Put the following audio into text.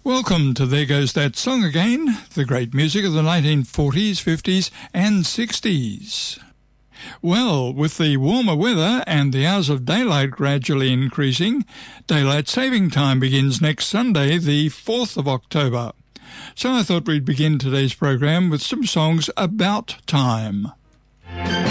Welcome to There Goes That Song Again, the great music of the 1940s, 50s and 60s. Well, with the warmer weather and the hours of daylight gradually increasing, daylight saving time begins next Sunday, the 4th of October. So I thought we'd begin today's program with some songs about time.